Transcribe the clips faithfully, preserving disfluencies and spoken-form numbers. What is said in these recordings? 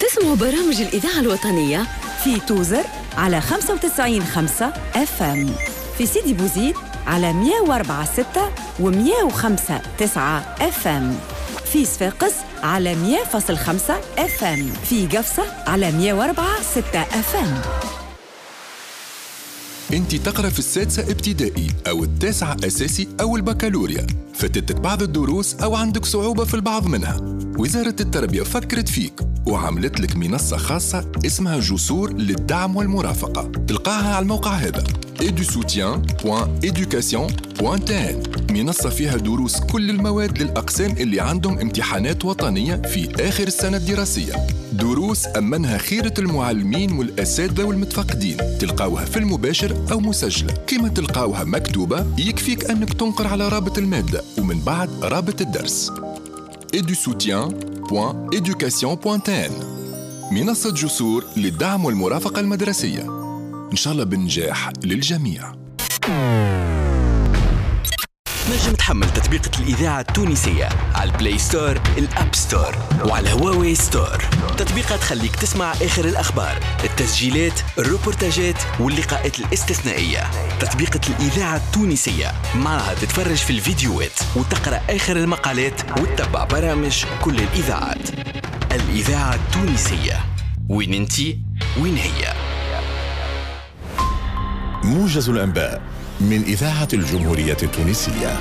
تسمعوا برامج الإذاعة الوطنية في توزر على خمسة وتسعين خمسة اف ام، في سيدي بوزيد على مية وأربعة ستة و مية وخمسة تسعة اف ام، في صفاقس على مية فاصل خمسة اف ام، في قفصة على مية وأربعة ستة اف ام. انت تقرأ في السادسة ابتدائي أو التاسعة أساسي أو البكالوريا، فاتتك بعض الدروس أو عندك صعوبة في البعض منها. وزارة التربية فكرت فيك وعملت لك منصة خاصة اسمها جسور للدعم والمرافقة، تلقاها على الموقع هذا ايدو سوتيان دوت إيدوكاسيون دوت تي إن. منصة فيها دروس كل المواد للأقسام اللي عندهم امتحانات وطنية في آخر السنة الدراسية. دروس أمنها خيرة المعلمين والأساتذة والمتفقدين، تلقاوها في المباشر أو مسجلة. كما تلقاوها مكتوبة يكفيك أنك تنقر على رابط المادة ومن بعد رابط الدرس ايدو سوتيان دوت إيدوكاسيون دوت تي إن. منصة جسور للدعم والمرافقة المدرسية، إن شاء الله بالنجاح للجميع. نجم تحمل تطبيقة الإذاعة التونسية على البلاي ستور، الأب ستور، وعلى الهواوي ستور. تطبيقات تخليك تسمع آخر الأخبار، التسجيلات، الروبورتاجات واللقاءات الاستثنائية. تطبيقة الإذاعة التونسية معها تتفرج في الفيديوهات وتقرأ آخر المقالات وتتبع برامج كل الإذاعات. الإذاعة التونسية، وين انتي وين هي. موجز الأنباء من إذاعة الجمهورية التونسية.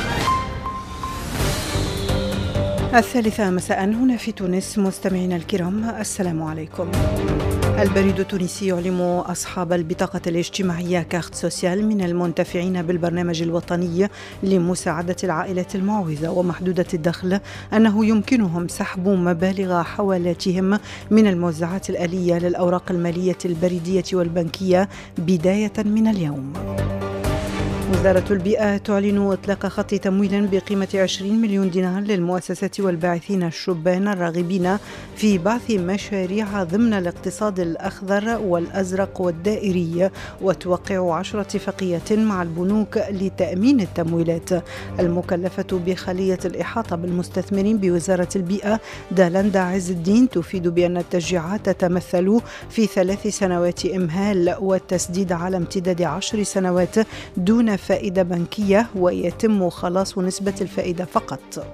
الثالثة مساء هنا في تونس. مستمعينا الكرام، السلام عليكم. البريد التونسي يعلم أصحاب البطاقة الاجتماعية كارت سوسيال من المنتفعين بالبرنامج الوطني لمساعدة العائلات المعوزة ومحدودة الدخل أنه يمكنهم سحب مبالغ حوالاتهم من الموزعات الآلية للأوراق المالية البريدية والبنكية بداية من اليوم. وزارة البيئة تعلن إطلاق خط تمويل بقيمة عشرين مليون دينار للمؤسسات والباعثين الشبان الراغبين في بعث مشاريع ضمن الاقتصاد الأخضر والأزرق والدائري، وتوقع عشر اتفاقيات مع البنوك لتأمين التمويلات. المكلفة بخلية الإحاطة بالمستثمرين بوزارة البيئة دالندا عز الدين تفيد بأن التشجيعات تتمثل في ثلاث سنوات إمهال والتسديد على امتداد عشر سنوات دون فائدة بنكية، ويتم خلاص نسبة الفائدة فقط.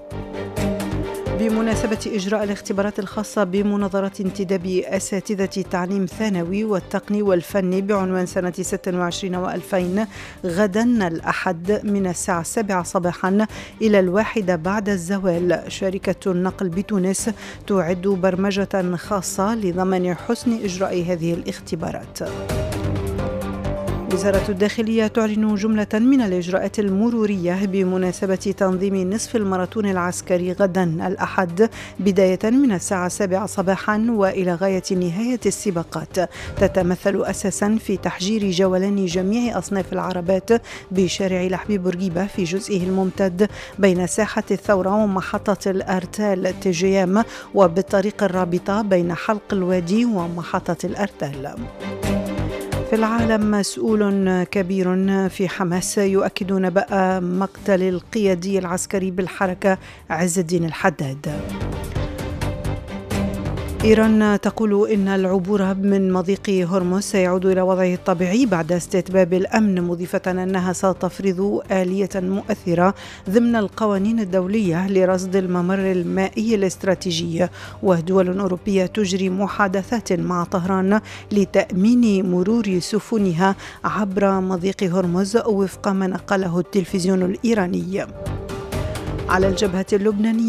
بمناسبة إجراء الاختبارات الخاصة بمناظرة انتداب أساتذة التعليم الثانوي والتقني والفني بعنوان سنة ستة وعشرين وألفين غدا الأحد من الساعة السابعة صباحا إلى الواحدة بعد الزوال، شركة النقل بتونس تعد برمجة خاصة لضمان حسن إجراء هذه الاختبارات. وزارة الداخلية تعلن جملة من الإجراءات المرورية بمناسبة تنظيم نصف الماراثون العسكري غدا الأحد بداية من الساعة السابعة صباحا وإلى غاية نهاية السباقات، تتمثل أساسا في تحجير جولان جميع أصناف العربات بشارع لحبي بورقيبة في جزئه الممتد بين ساحة الثورة ومحطة الأرتال تجيام، وبالطريق الرابطة بين حلق الوادي ومحطة الأرتال. في العالم، مسؤول كبير في حماس يؤكد نبأ مقتل القيادي العسكري بالحركة عز الدين الحداد. إيران تقول إن العبور من مضيق هرمز سيعود إلى وضعه الطبيعي بعد استتباب الأمن، مضيفة أنها ستفرض آلية مؤثرة ضمن القوانين الدولية لرصد الممر المائي الاستراتيجي. ودول أوروبية تجري محادثات مع طهران لتأمين مرور سفنها عبر مضيق هرمز وفق ما نقله التلفزيون الإيراني. على الجبهة اللبنانية